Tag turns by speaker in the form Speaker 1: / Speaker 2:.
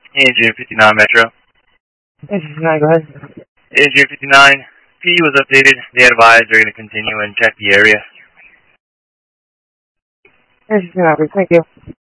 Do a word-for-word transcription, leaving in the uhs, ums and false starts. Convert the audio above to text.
Speaker 1: Engine fifty-nine Metro.
Speaker 2: Engine fifty-nine, go ahead.
Speaker 1: Engine fifty-nine, P was updated. They advised they're going to continue and check the area.
Speaker 2: Engine fifty-nine, thank you.